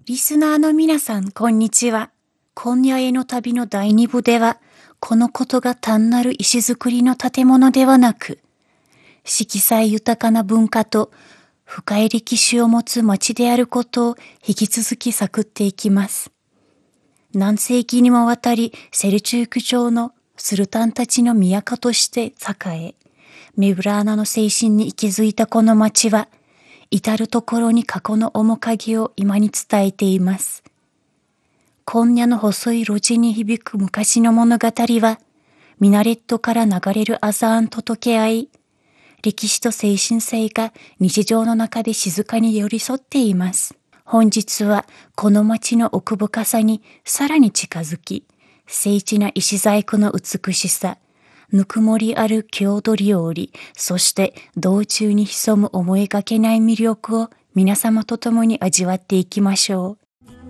リスナーの皆さん、こんにちは。今夜への旅の第2部では、このことが単なる石造りの建物ではなく、色彩豊かな文化と深い歴史を持つ町であることを引き続き探っていきます。何世紀にもわたりセルチューク朝のスルタンたちの都として栄え、メブラーナの精神に息づいたこの町は、至るところに過去の面影を今に伝えています。今夜の細い路地に響く昔の物語は、ミナレットから流れるアザーンと溶け合い、歴史と精神性が日常の中で静かに寄り添っています。本日はこの町の奥深さにさらに近づき、精緻な石細工の美しさ、ぬくもりある郷土料理、そして道中に潜む思いがけない魅力を皆様と共に味わっていきましょう。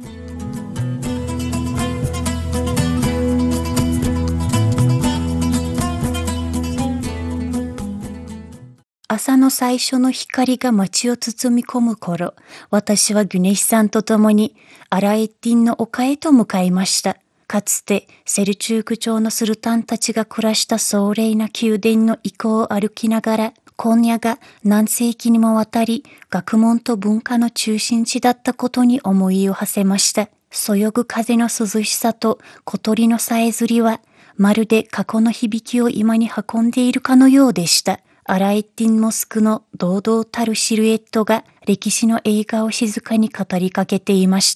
朝の最初の光が街を包み込む頃、私はギュネシさんと共にアラエッティンの丘へと向かいました。かつてセルチューク朝のスルタンたちが暮らした壮麗な宮殿の遺構を歩きながら、今夜が何世紀にもわたり学問と文化の中心地だったことに思いを馳せました。そよぐ風の涼しさと小鳥のさえずりは、まるで過去の響きを今に運んでいるかのようでした。アラエッティンモスクの堂々たるシルエットが歴史の映画を静かに語りかけていました。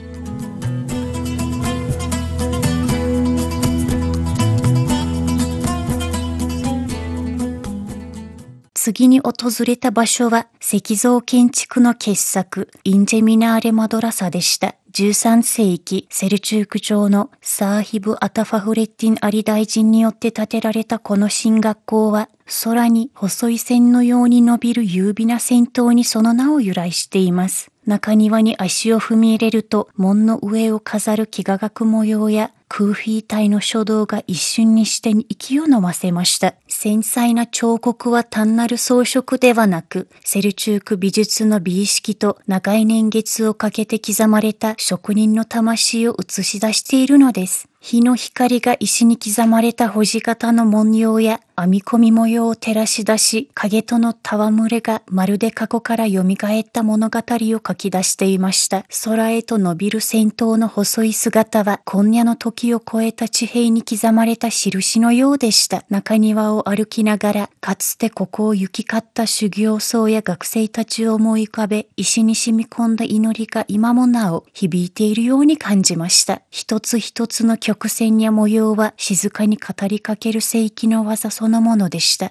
次に訪れた場所は石造建築の傑作インジェミナーレマドラサでした。13世紀セルチューク朝のサーヒブ・アタファフレッティン・アリ大臣によって建てられたこの新学校は、空に細い線のように伸びる優美な線塔にその名を由来しています。中庭に足を踏み入れると、門の上を飾る幾何学模様やクーフィー体の書道が一瞬にして息を飲ませました。繊細な彫刻は単なる装飾ではなく、セルチューク美術の美意識と長い年月をかけて刻まれた職人の魂を映し出しているのです。日の光が石に刻まれた星型の文様や編み込み模様を照らし出し、影との戯れがまるで過去から蘇った物語を書き出していました。空へと伸びる線塔の細い姿は、今夜の時を超えた地平に刻まれた印のようでした。中庭を歩きながら、かつてここを行き交った修行僧や学生たちを思い浮かべ、石に染み込んだ祈りが今もなお響いているように感じました。一つ一つの曲線や模様は静かに語りかける世紀の技そのものでした。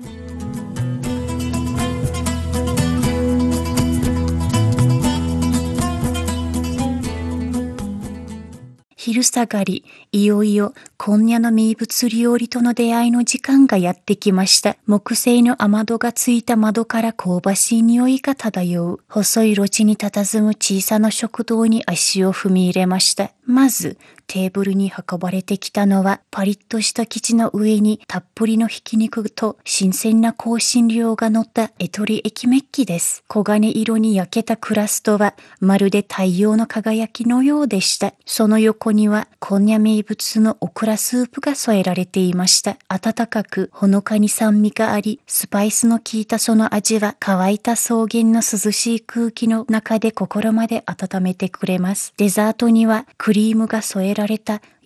昼下がり、いよいよ今夜の名物料理との出会いの時間がやってきました。木製の雨戸がついた窓から香ばしい匂いが漂う、細い路地に佇む小さな食堂に足を踏み入れました。まず、テーブルに運ばれてきたのは、パリッとした生地の上にたっぷりのひき肉と新鮮な香辛料が乗ったエトリ液メッキです。黄金色に焼けたクラストは、まるで太陽の輝きのようでした。その横には、今夜名物のオクラスープが添えられていました。温かく、ほのかに酸味があり、スパイスの効いたその味は、乾いた草原の涼しい空気の中で心まで温めてくれます。デザートには、クリームが添えられた